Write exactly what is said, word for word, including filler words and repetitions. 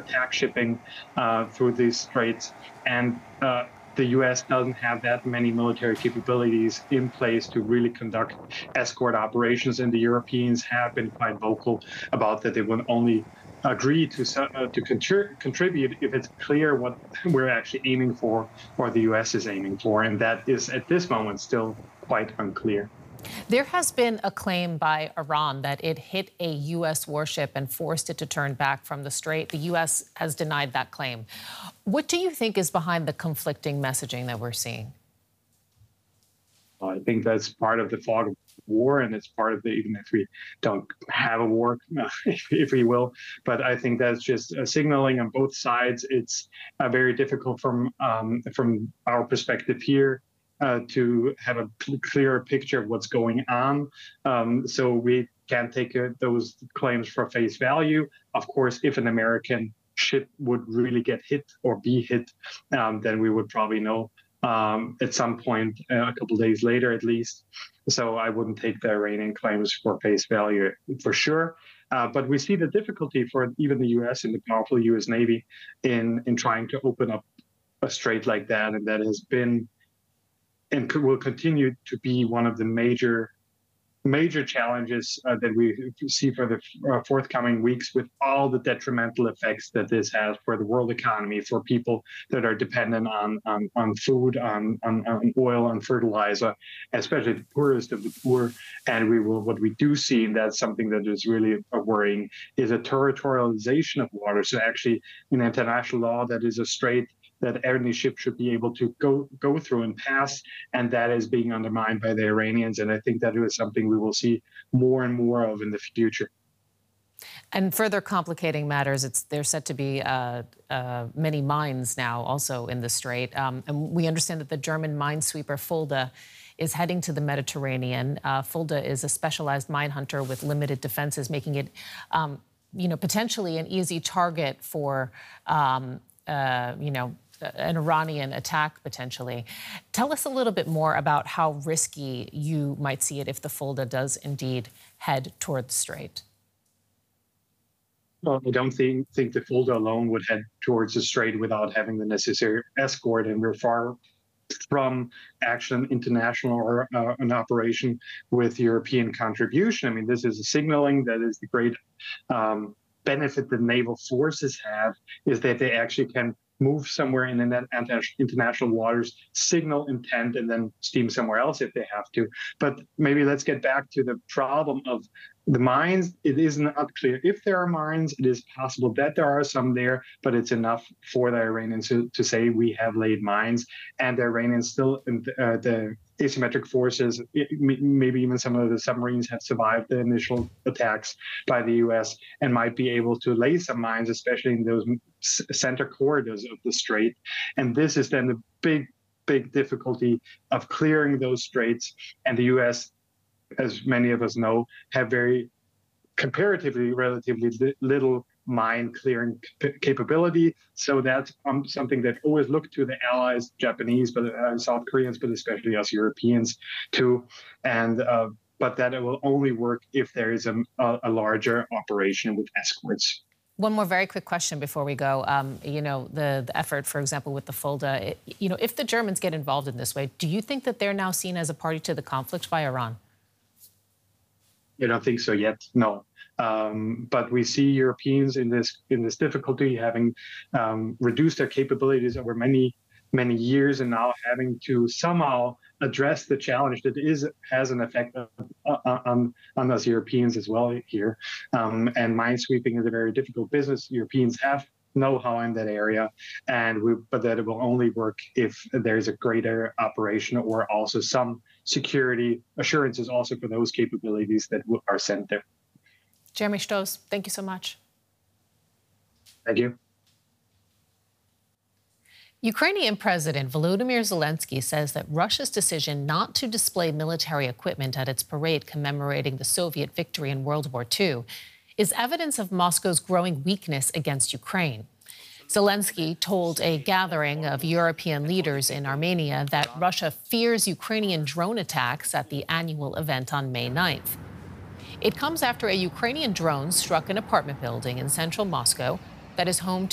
attack shipping uh, through these straits. And uh, the U S doesn't have that many military capabilities in place to really conduct escort operations, and the Europeans have been quite vocal about that they will only agree to uh, to contri- contribute if it's clear what we're actually aiming for or the U S is aiming for, and that is at this moment still quite unclear. There has been a claim by Iran that it hit a U S warship and forced it to turn back from the strait. The U S has denied that claim. What do you think is behind the conflicting messaging that we're seeing? I think that's part of the fog of war, and it's part of the, even if we don't have a war, if, if we will. But I think that's just a signaling on both sides. It's uh, very difficult from um, from our perspective here uh, to have a clearer picture of what's going on. Um, so we can't take uh, those claims for face value. Of course, if an American ship would really get hit or be hit, um, then we would probably know um, at some point, uh, a couple of days later at least. So I wouldn't take the Iranian claims for face value for sure. Uh, but we see the difficulty for even the U S and the powerful U S Navy in, in trying to open up a strait like that. And that has been and will continue to be one of the major major challenges uh, that we see for the uh, forthcoming weeks, with all the detrimental effects that this has for the world economy, for people that are dependent on on, on food, on, on, on oil, on fertilizer, especially the poorest of the poor. And we will, what we do see, and that's something that is really worrying, is a territorialization of water. So actually, in international law, that is a strait that any ship should be able to go go through and pass, and that is being undermined by the Iranians. And I think that is something we will see more and more of in the future. And further complicating matters, it's there's said to be uh, uh, many mines now also in the strait. Um, and we understand that the German minesweeper Fulda is heading to the Mediterranean. Uh, Fulda is a specialized mine hunter with limited defenses, making it, um, you know, potentially an easy target for, um, uh, you know, an Iranian attack, potentially. Tell us a little bit more about how risky you might see it if the Fulda does indeed head toward the strait. Well, I don't think, think the Fulda alone would head towards the strait without having the necessary escort, and we're far from actually an international or uh, an operation with European contribution. I mean, this is a signaling that is the great um, benefit that naval forces have, is that they actually can move somewhere in international waters, signal intent, and then steam somewhere else if they have to. But maybe let's get back to the problem of the mines. It is not clear if there are mines. It is possible that there are some there, but it's enough for the Iranians to, to say we have laid mines, and the Iranians still, uh, the asymmetric forces, maybe even some of the submarines have survived the initial attacks by the U S and might be able to lay some mines, especially in those center corridors of the strait. And this is then the big, big difficulty of clearing those straits. And the U S, as many of us know, have very comparatively relatively li- little mine clearing c- capability. So that's um, something that always look to the allies, Japanese, but uh, South Koreans, but especially us Europeans too. And uh, but that it will only work if there is a, a, a larger operation with escorts. One more very quick question before we go. Um, you know, the, the effort, for example, with the Fulda, it, you know, if the Germans get involved in this way, do you think that they're now seen as a party to the conflict by Iran? I don't think so yet, no. Um, but we see Europeans in this in this difficulty, having um, reduced their capabilities over many many years, and now having to somehow address the challenge that is has an effect on on, on us Europeans as well here. Um, and minesweeping is a very difficult business. Europeans have know-how in that area, and we, but that it will only work if there's a greater operation or also some security assurances also for those capabilities that are sent there. Jeremy Stoss, thank you so much. Thank you. Ukrainian President Volodymyr Zelensky says that Russia's decision not to display military equipment at its parade commemorating the Soviet victory in World War Two is evidence of Moscow's growing weakness against Ukraine. Zelensky told a gathering of European leaders in Armenia that Russia fears Ukrainian drone attacks at the annual event on May ninth. It comes after a Ukrainian drone struck an apartment building in central Moscow that is home to